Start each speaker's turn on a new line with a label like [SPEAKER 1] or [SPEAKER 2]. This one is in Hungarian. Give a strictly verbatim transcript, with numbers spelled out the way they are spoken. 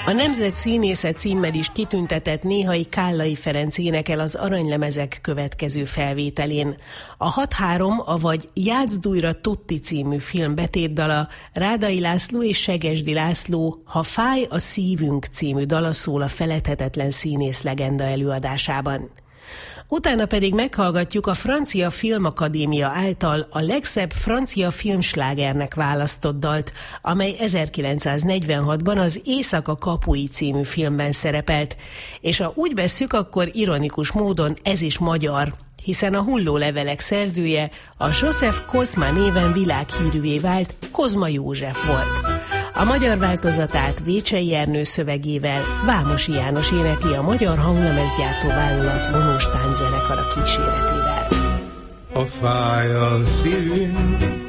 [SPEAKER 1] A Nemzet Színésze címmel is kitüntetett Néhai Kállai Ferenc énekel az Aranylemezek következő felvételén. A hat három, avagy Játszd újra Tutti című film betétdala Rádai László és Segesdi László Ha fáj a szívünk című dala szól a feledhetetlen színész legenda előadásában. Utána pedig meghallgatjuk a Francia Filmakadémia által a legszebb francia filmslágernek választott dalt, amely ezerkilencszáznegyvenhatban az Éjszaka kapui című filmben szerepelt, és ha úgy vesszük, akkor ironikus módon ez is magyar, hiszen a Hulló levelek szerzője a Joseph Kozma néven világhírűvé vált Kozma József volt. A magyar változatát Vécsei Ernő szövegével Vámosi János énekli a Magyar Hanglemezgyártó Vállalat vonós tánczenekara kíséretével.
[SPEAKER 2] A fáj a szívünk,